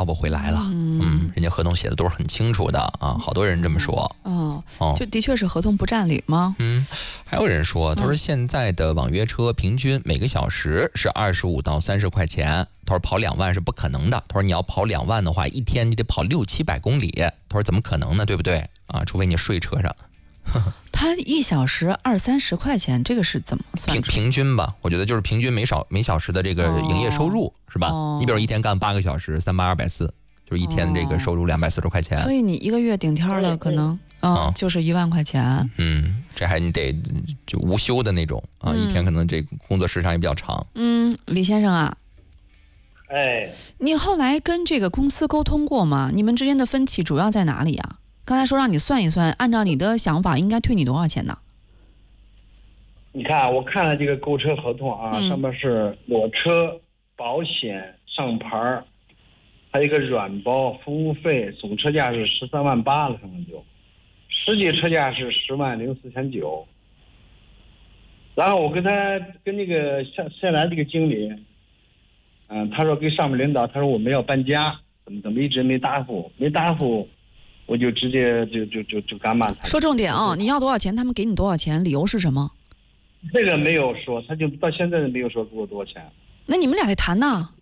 不回来了。人家合同写的都是很清楚的啊，好多人这么说。 就的确是合同不占理吗？ 还有人说，他说现在的网约车平均每个小时是25到30块钱，他说跑2万是不可能的，他说你要跑2万的话，一天你得跑600-700公里，他说怎么可能呢？对不对啊？除非你睡车上。 他1小时20-30块钱，这个是怎么算？ 平均吧，我觉得就是平均每小时的这个营业收入，是吧？你比如一天干8个小时，38240，就是一天这个收入240块钱。 所以你一个月顶天的可能就是1万块钱。 这还你得就无休的那种啊，一天可能这工作时长也比较长。 李先生啊， 哎， 你后来跟这个公司沟通过吗？你们之间的分歧主要在哪里啊？刚才说让你算一算，按照你的想法应该退你多少钱呢？ 你看，我看了这个购车合同啊，上面是裸车、保险、上牌，还有一个软包、服务费，总车价是13万8了，上面就，实际车价是10万04,900。然后我跟那个下来这个经理，他说给上面领导，他说我们要搬家，怎么一直没答复，我就直接就干骂他。 说重点啊，你要多少钱，他们给你多少钱，理由是什么？ 这个没有说，他就到现在都没有说给我多少钱。 那你们俩得谈呐。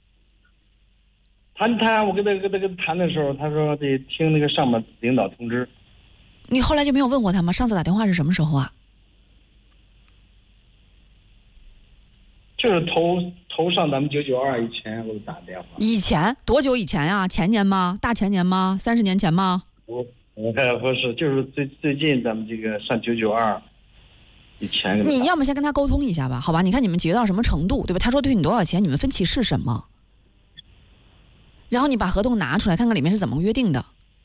谈，我跟他谈的时候，他说得听那个上面领导通知。 你后来就没有问过他吗？上次打电话是什么时候啊？ 就是头上咱们992以前我就打电话。 以前多久以前呀？前年吗？大前年吗？30年前吗？ 不是，就是最近咱们这个上992以前。 你要么先跟他沟通一下吧，好吧？你看你们结到什么程度，对吧？他说对你多少钱，你们分歧是什么？然后你把合同拿出来，看看里面是怎么约定的。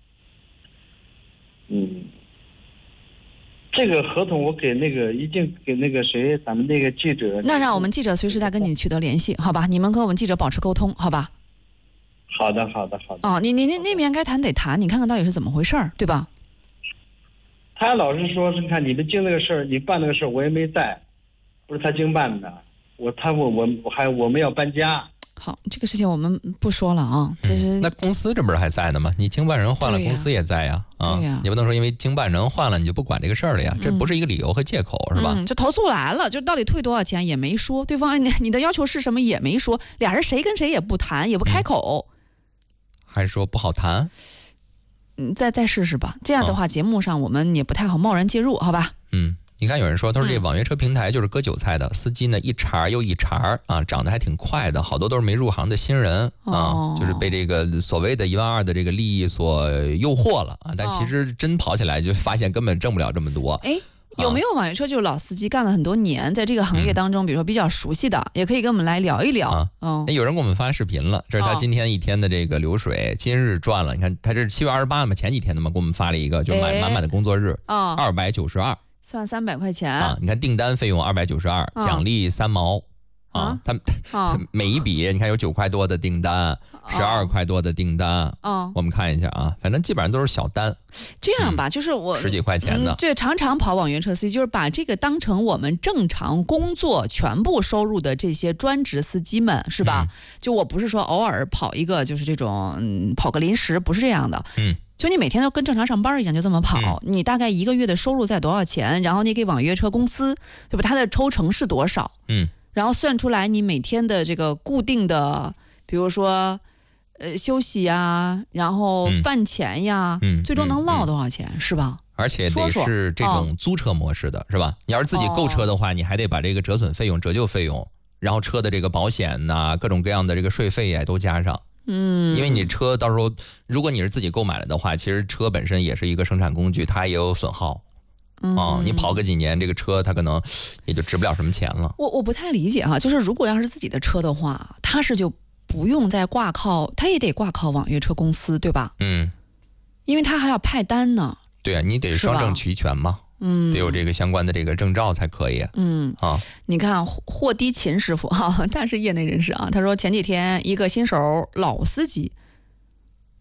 这个合同我已经给那个谁，咱们那个记者。 那让我们记者随时再跟你取得联系，好吧？你们和我们记者保持沟通，好吧？ 好的。 你那边该谈得谈，你看看到底是怎么回事儿，对吧？ 他老是说，是看你们经那个事儿，你办那个事儿，我也没在，不是他经办的。我们要搬家。 好，这个事情我们不说了啊。其实那公司这不是还在呢吗？你经办人换了，公司也在呀。 对呀， 你不能说因为经办人换了你就不管这个事儿了呀，这不是一个理由和借口，是吧？ 就投诉来了，就到底退多少钱也没说，对方你的要求是什么也没说，俩人谁跟谁也不谈，也不开口， 还是说不好谈？ 再试试吧。这样的话，节目上我们也不太好贸然介入，好吧？ 你看有人说，他说这网约车平台就是割韭菜的，司机呢一茬又一茬啊，涨得还挺快的，好多都是没入行的新人啊，就是被这个所谓的1万2的这个利益所诱惑了啊，但其实真跑起来就发现根本挣不了这么多。 有没有网约车就是老司机干了很多年，在这个行业当中，比如说比较熟悉的，也可以跟我们来聊一聊。 有人给我们发视频了，这是他今天一天的这个流水，今日赚了。你看他这是7月28嘛，前几天的嘛，给我们发了一个，就满满的工作日，292。 算300块钱啊！你看订单费用292，奖励3毛啊！他每一笔你看有9块多的订单，12块多的订单，我们看一下啊，反正基本上都是小单。 这样吧，就是我 10几块钱的， 这常常跑网约车司机，就是把这个当成我们正常工作全部收入的这些专职司机们，是吧？就我不是说偶尔跑一个，就是这种跑个临时，不是这样的。就你每天都跟正常上班一样，就这么跑，你大概一个月的收入在多少钱？然后你给网约车公司，对吧？它的抽成是多少？然后算出来你每天的这个固定的，比如说休息呀，然后饭钱呀，最终能落多少钱，是吧？ 而且得是这种租车模式的，是吧？你要是自己购车的话，你还得把这个折损费用、折旧费用，然后车的这个保险呐，各种各样的这个税费也都加上。因为你车到时候，如果你是自己购买了的话，其实车本身也是一个生产工具，它也有损耗。你跑个几年，这个车它可能也就值不了什么钱了。 我不太理解哈，就是如果要是自己的车的话，它是就不用再挂靠，它也得挂靠网约车公司，对吧？因为它还要派单呢。对啊，你得双证齐全嘛。得有这个相关的这个证照才可以。 你看霍迪秦师傅哈，他是业内人士啊，他说前几天一个新手老司机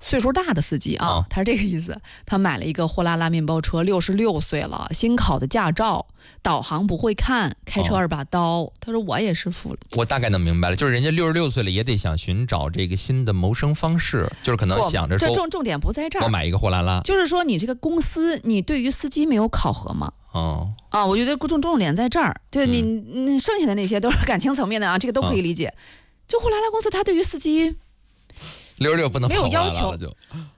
岁数大的司机啊，他是这个意思。他买了一个货拉拉面包车，66岁了，新考的驾照，导航不会看，开车2把刀。他说我也是服了。 我大概能明白了，就是人家66岁了也得想寻找这个新的谋生方式，就是可能想着说， 这重点不在这儿。 我买一个货拉拉， 就是说你这个公司，你对于司机没有考核吗？我觉得重点在这儿。对你剩下的那些都是感情层面的啊，这个都可以理解。就货拉拉公司，他对于司机。 66不能没有要求， 就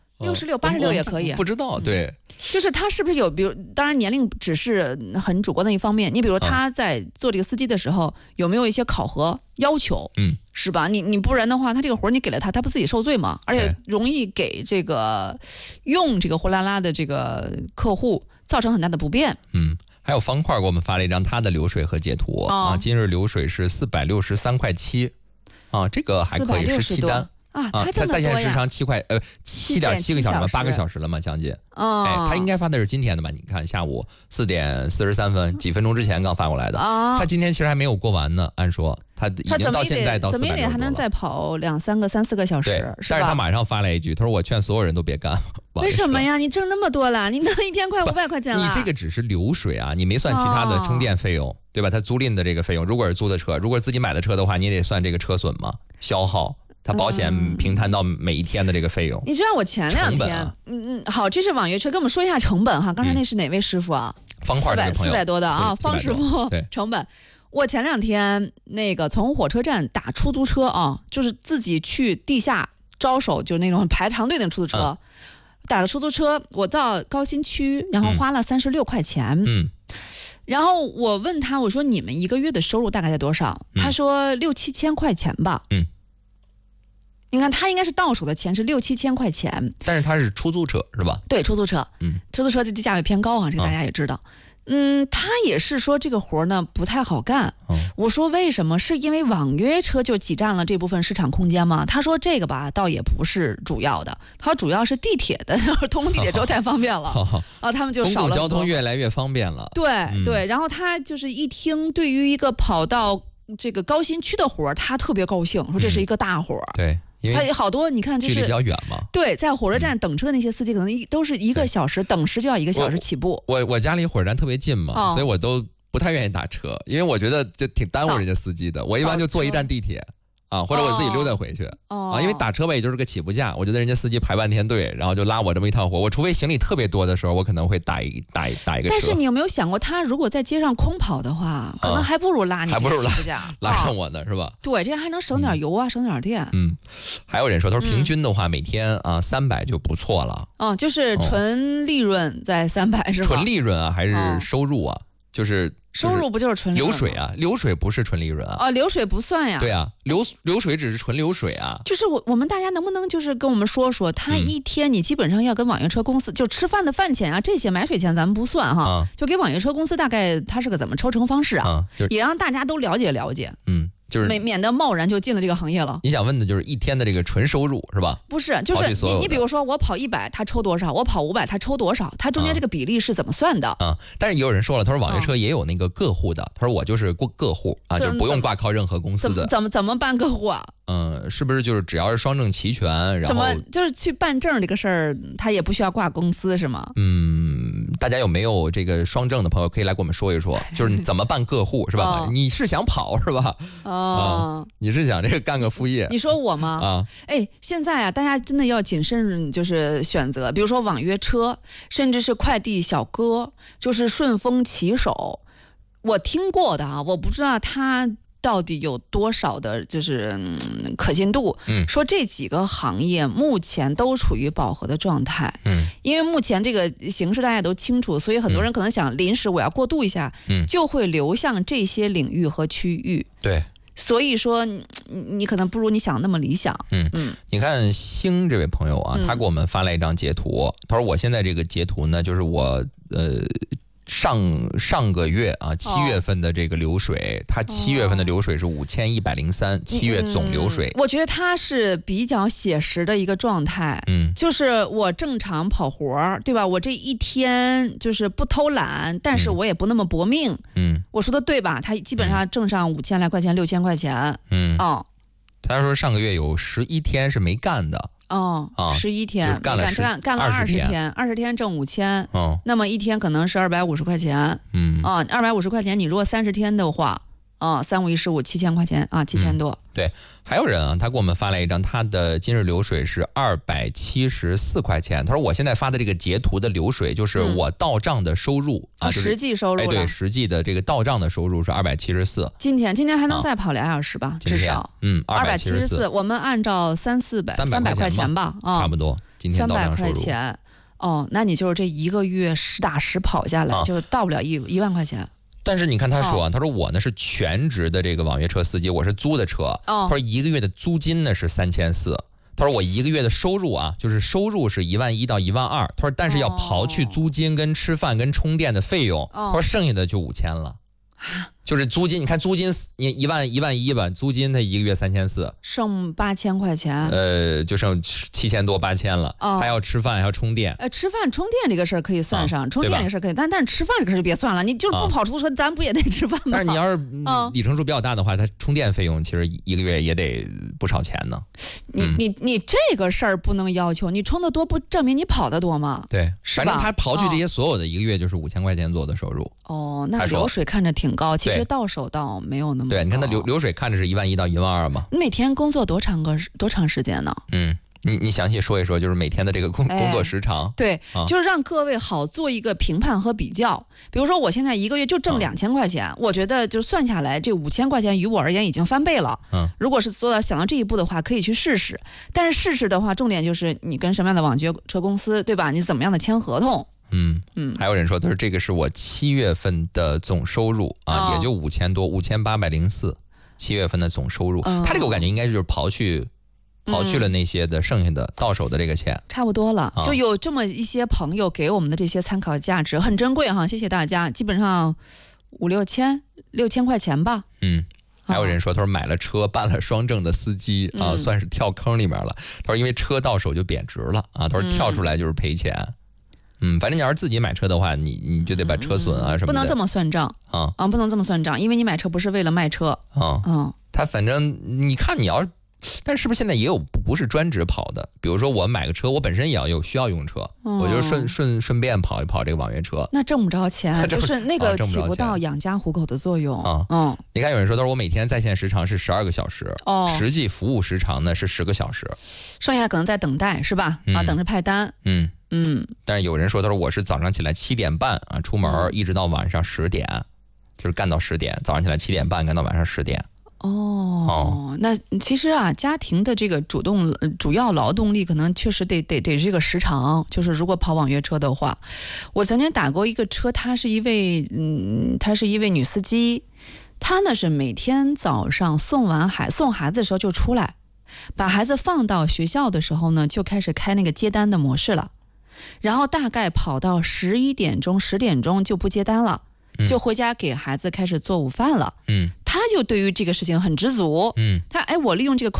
66、86也可以。 不知道，对， 就是他是不是有，比如，当然年龄只是很主观的一方面。你比如他在做这个司机的时候，有没有一些考核要求？是吧？你不然的话，他这个活你给了他不自己受罪吗？而且容易给这个用这个货拉拉的这个客户造成很大的不便。 还有方块给我们发了一张他的流水和截图今日流水是463.7块这个还可以，17单。 他在线时长7.7个小时嘛，8个小时了嘛，将近。他应该发的是今天的吧？你看下午4点43分，几分钟之前刚发过来的。他今天其实还没有过完呢，按说他已经到现在到400多了。 怎么也得还能再跑2、3个、3、4个小时，是吧？ 但是他马上发来一句，他说我劝所有人都别干。 为什么呀？你挣那么多了，你能一天快500块钱了？ 你这个只是流水啊，你没算其他的充电费用，对吧？他租赁的这个费用，如果是租的车，如果是自己买的车的话，你也得算这个车损嘛，消耗。它保险平摊到每一天的这个费用。 你知道我前2天，好，这是网约车，跟我们说一下成本哈。刚才那是哪位师傅啊？ 方块 400多的啊，方师傅。成本，我前2天那个从火车站打出租车啊，就是自己去地下招手，就那种排长队的出租车，打了出租车，我到高新区，然后花了36块钱。然后我问他，我说你们一个月的收入大概在多少？他说6、7千块钱吧。你看他应该是到手的钱是6、7千块钱， 但是他是出租车是吧？ 对，出租车，出租车这价位偏高啊，这个大家也知道。他也是说这个活呢不太好干。我说为什么？是因为网约车就挤占了这部分市场空间吗？他说这个吧，倒也不是主要的，他说主要是地铁的，通地铁之后太方便了他们就少了。 公共交通越来越方便了。 对，然后他就是一听，对于一个跑到这个高新区的活儿，他特别高兴，说这是一个大活儿。 对。 他好多你看就是距离比较远嘛， 对，在火车站等车的那些司机可能都是1个小时，等时就要1个小时起步。 我家离火车站特别近嘛，所以我都不太愿意打车，因为我觉得就挺耽误人家司机的。我一般就坐1站地铁或者我自己溜达回去因为打车吧也就是个起步价，我觉得人家司机排半天队，然后就拉我这么一趟活，我除非行李特别多的时候，我可能会打一个车。 但是你有没有想过，他如果在街上空跑的话，可能还不如拉你这个起步价， 拉上我呢是吧？ 对，这样还能省点油省点电。 还有人说，他说平均的话每天300就不错了。 就是纯利润在300是吧？ 纯利润还是收入啊？就是收入不就是纯利润流水啊？流水不是纯利润流水不算呀。 对啊，流水只是纯流水啊。 就是我们大家能不能就是跟我们说说，他一天你基本上要跟网约车公司就吃饭的饭钱这些买水钱咱们不算哈，就给网约车公司大概他是个怎么抽成方式也让大家都了解了解。 就是免得贸然就进了这个行业了。 你想问的就是一天的这个纯收入是吧？ 不是，就是你比如说我跑100他抽多少，我跑500他抽多少，他中间这个比例是怎么算的？ 但是也有人说了，他说网约车也有那个个户的，他说我就是个户就是不用挂靠任何公司的。 怎么办个户啊？ 是不是就是只要是双证齐全，然后怎么就是去办证这个事儿，他也不需要挂公司是吗？ 大家有没有这个双证的朋友可以来给我们说一说，就是你怎么办个户是吧？你是想跑是吧？你是想这个干个副业？ 你说我吗？现在大家真的要谨慎，就是选择，比如说网约车，甚至是快递小哥，就是顺丰骑手，我听过的我不知道他到底有多少的就是可信度。说这几个行业目前都处于饱和的状态。因为目前这个形势大家都清楚，所以很多人可能想临时我要过渡一下，就会流向这些领域和区域。 对。 所以说你可能不如你想那么理想。 你看星这位朋友他给我们发来一张截图，他说我现在这个截图呢，就是我上个月7月份的这个流水，他7月份的流水是5103，7月总流水。 我觉得他是比较写实的一个状态。就是我正常跑活对吧？我这一天就是不偷懒，但是我也不那么搏命。我说的对吧？他基本上挣上5000来块钱、6000块钱。他说上个月有11天是没干的。 11天， 干了 20天，20天挣5000，那么一天可能是250块钱，250块钱，你如果30天的话，3、5、1、15，7000块钱啊，7000多。 对，还有人啊，他给我们发来一张，他的今日流水是274块钱。他说我现在发的这个截图的流水就是我到账的收入就是实际收入了。 对，实际的这个到账的收入是274。 今天还能再跑2小时吧？至少274。我们按照300块钱吧， 差不多。今天到账收入 300块钱。那你就是这一个月实打实跑下来，就到不了1万块钱。 但是你看他说他说我呢是全职的这个网约车司机，我是租的车。他说一个月的租金呢是3400。他说我一个月的收入就是收入是11000到12000。他说但是要刨去租金跟吃饭跟充电的费用，他说剩下的就5000了。就是租金，你看租金11000吧，租金他一个月3400， 剩8000块钱， 就剩7000多8000了，还要吃饭还要充电。 吃饭充电这个事儿可以算上，充电这个事儿可以，但是吃饭这个事儿就别算了，你就是不跑出租车，咱不也得吃饭吗？ 但是你要是里程数比较大的话，它充电费用其实一个月也得不少钱呢。 你这个事儿不能要求，你充的多不证明你跑的多吗？ 对，反正他刨去这些所有的，一个月就是5000块钱左右的收入。 那流水看着挺高，其实到手倒没有那么高。 对，你看他流水看着是11000到12000嘛。 你每天工作多长时间呢？ 你详细说一说，就是每天的这个工作时长。 对，就是让各位好做一个评判和比较。比如说我现在一个月就挣2000块钱，我觉得就算下来这5000块钱于我而言已经翻倍了。如果是想到这一步的话，可以去试试。但是试试的话，重点就是你跟什么样的网约车公司，对吧？你怎么样的签合同？ 还有人说，他说这个是我7月份的总收入也就5000多，5804，7月份的总收入。他这个我感觉应该就是刨去了那些的剩下的到手的这个钱， 差不多了。就有这么一些朋友给我们的这些参考价值，很珍贵哈，谢谢大家。基本上6000块钱吧。 还有人说，他说买了车办了双证的司机算是跳坑里面了。他说因为车到手就贬值了他说跳出来就是赔钱。反正你要是自己买车的话，你就得把车损什么的， 不能这么算账不能这么算账，因为你买车不是为了卖车他反正你看你要是。但是不是现在也有不是专职跑的？比如说我买个车，我本身也需要用车，我就顺便跑一跑这个网约车， 那挣不着钱，就是那个起不到养家糊口的作用你看有人说，他说我每天在线时长是12个小时，实际服务时长呢是10个小时， 剩下可能在等待是吧？等着派单。 但是有人说，他说我是早上起来7点半出门，一直到晚上10点，就是干到10点，早上起来7点半干到晚上10点。 那其实家庭的这个主要劳动力可能确实得这个时长，就是如果跑网约车的话，我曾经打过一个车，她是一位女司机，她呢是每天早上送孩子的时候就出来，把孩子放到学校的时候呢就开始开那个接单的模式了，然后大概跑到11点钟10点钟就不接单了，就回家给孩子开始做午饭了。他就对于这个事情很知足。我利用这个